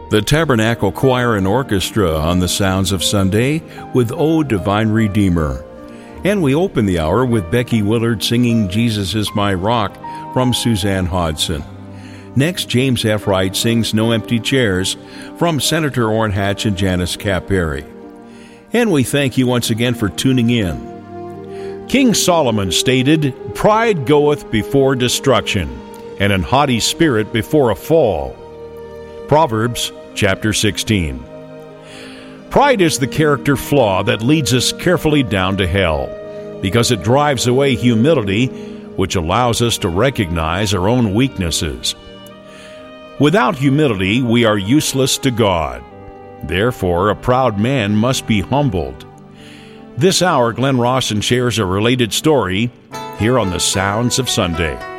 The Tabernacle Choir and Orchestra on the Sounds of Sunday with O Divine Redeemer. And we open the hour with Becky Willard singing Jesus is My Rock from Suzanne Hodson. Next, James F. Wright sings No Empty Chairs from Senator Orrin Hatch and Janice Capperry. And we thank you once again for tuning in. King Solomon stated, "Pride goeth before destruction, and an haughty spirit before a fall." Proverbs chapter 16. Pride is the character flaw that leads us carefully down to hell, because it drives away humility, which allows us to recognize our own weaknesses. Without humility, we are useless to God. Therefore, a proud man must be humbled. This hour, Glenn Rawson shares a related story here on the Sounds of Sunday.